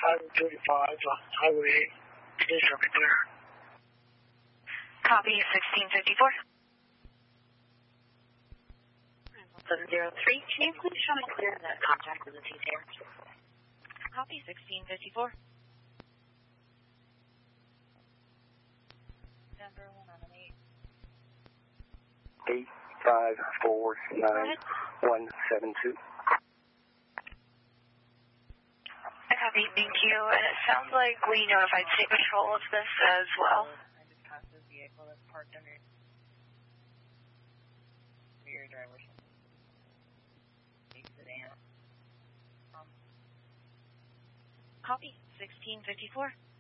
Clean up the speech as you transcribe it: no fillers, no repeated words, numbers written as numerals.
535 Highway 8. It is right there. Copy 1654. 703. Can you please show me clear that contact with the T-Tair? Copy 1654. Denver 198. 8549172. Copy, thank you. And it sounds like we notified State Patrol of this as well. I just passed this vehicle that's parked under your driver's sedan. Copy 1654.